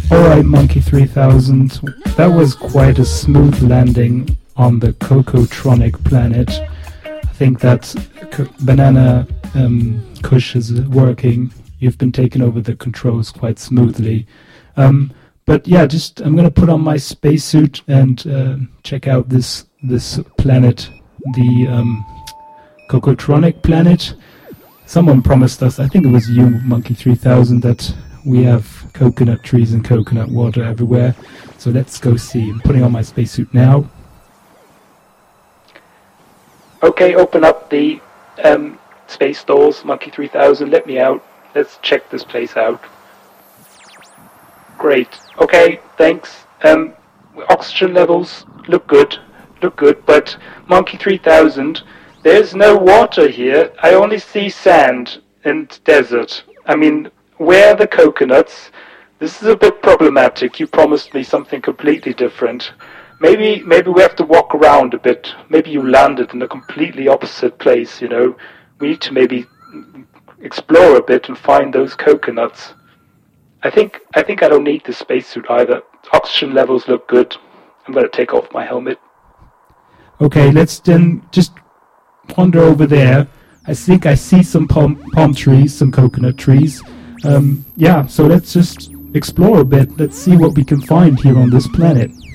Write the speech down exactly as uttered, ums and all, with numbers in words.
Alright, Monkey three thousand, that was quite a smooth landing on the Cocotronic planet. I think that C- Banana um, Kush is working. You've been taking over the controls quite smoothly. Um, but yeah, just I'm gonna put on my spacesuit and uh, check out this this planet, the um, Cocotronic planet. Someone promised us, I think it was you, Monkey three thousand, that we have coconut trees and coconut water everywhere. So let's go see. I'm putting on my spacesuit now. Okay, open up the um, space doors, Monkey three thousand. Let me out. Let's check this place out. Great. Okay, thanks. Um, oxygen levels look good. Look good, but Monkey three thousand, there's no water here. I only see sand and desert. I mean, where are the coconuts? This is a bit problematic. You promised me something completely different. Maybe maybe we have to walk around a bit. Maybe you landed in a completely opposite place, you know. We need to maybe explore a bit and find those coconuts. I think I think I don't need this spacesuit either. Oxygen levels look good. I'm going to take off my helmet. Okay, let's then just wander over there. I think I see some palm, palm trees, some coconut trees. Um, yeah, so let's just explore a bit. Let's see what we can find here on this planet.